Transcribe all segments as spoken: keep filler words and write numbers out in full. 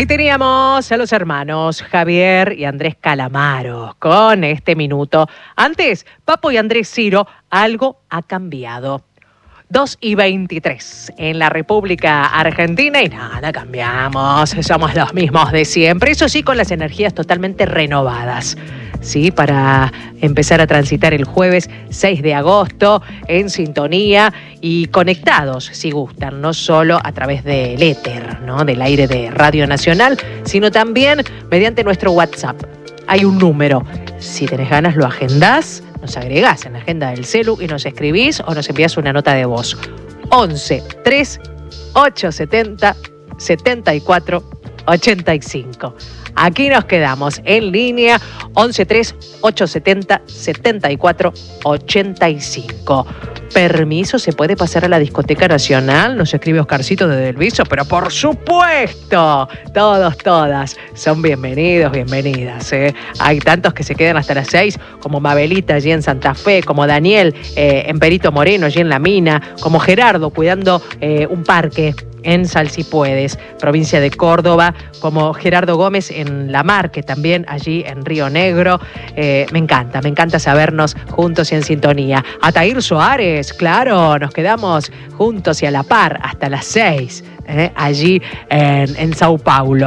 Ahí teníamos a los hermanos Javier y Andrés Calamaro con este minuto. Antes, Papo y Andrés Ciro, algo ha cambiado. dos y veintitrés en la República Argentina y nada, cambiamos, somos los mismos de siempre. Eso sí, con las energías totalmente renovadas, ¿sí? Para empezar a transitar el jueves seis de agosto en sintonía y conectados, si gustan, no solo a través del éter, ¿no? Del aire de Radio Nacional, sino también mediante nuestro WhatsApp. Hay un número, si tenés ganas lo agendás, nos agregás en la agenda del celu y nos escribís o nos envías una nota de voz. once, tres, ochocientos setenta, setenta y cuatro, ochenta y cinco. Aquí nos quedamos en línea, once, tres, ochocientos setenta, setenta y cuatro, ochenta y cinco. ¿Permiso? ¿Se puede pasar a la Discoteca Nacional? Nos escribe Oscarcito de Del Viso, pero por supuesto, todos, todas son bienvenidos, bienvenidas. ¿eh? Hay tantos que se quedan hasta las seis, como Mabelita allí en Santa Fe, como Daniel eh, en Perito Moreno allí en La Mina, como Gerardo cuidando eh, un parque en Salsipuedes, provincia de Córdoba, como Gerardo Gómez en La Marque, también allí en Río Negro. Eh, me encanta, me encanta sabernos juntos y en sintonía. Atair Soares, claro, nos quedamos juntos y a la par hasta las seis, eh, allí en, en Sao Paulo.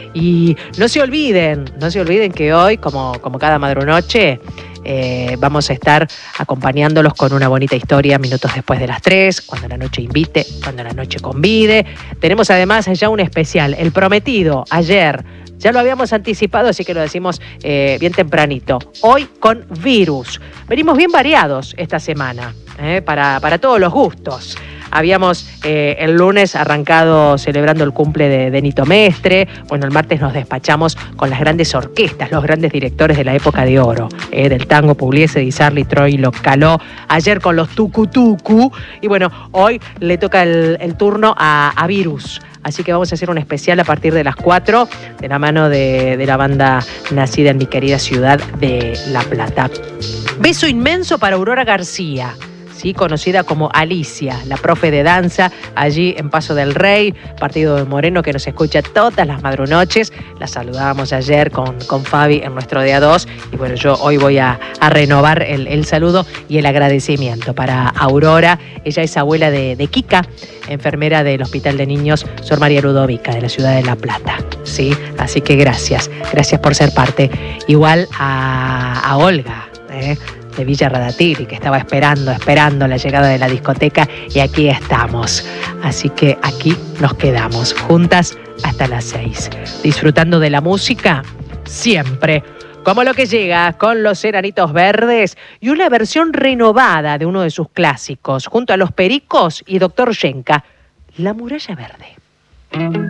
Y no se olviden, no se olviden que hoy, como, como cada madrunoche, Eh, vamos a estar acompañándolos con una bonita historia minutos después de las tres, cuando la noche invite, cuando la noche convide. Tenemos además ya un especial, el prometido, ayer. Ya lo habíamos anticipado, así que lo decimos eh, bien tempranito. Hoy con Virus. Venimos bien variados esta semana, eh, para, para todos los gustos. Habíamos eh, el lunes arrancado celebrando el cumple de, de Nito Mestre. Bueno, el martes nos despachamos con las grandes orquestas, los grandes directores de la época de oro, eh, del tango, Pugliese, Di Sarli, Troilo, Caló. Ayer con los Tucu Tucu. Y bueno, hoy le toca el, el turno a, a Virus. Así que vamos a hacer un especial a partir de las cuatro, de la mano de, de la banda nacida en mi querida ciudad de La Plata. Beso inmenso para Aurora García, ¿sí? Conocida como Alicia, la profe de danza allí en Paso del Rey, partido de Moreno, que nos escucha todas las madrunoches. La saludábamos ayer con, con Fabi en nuestro día dos y bueno, yo hoy voy a, a renovar el, el saludo y el agradecimiento para Aurora. Ella es abuela de, de Kika, enfermera del Hospital de Niños Sor María Ludovica de la ciudad de La Plata, ¿sí? Así que gracias, gracias por ser parte. Igual a, a Olga, ¿eh? de Villa Radatili, que estaba esperando, esperando la llegada de la discoteca y aquí estamos. Así que aquí nos quedamos juntas hasta las seis, disfrutando de la música siempre, como lo que llega con los Enanitos Verdes y una versión renovada de uno de sus clásicos, junto a Los Pericos y Doctor Yenka, La Muralla Verde.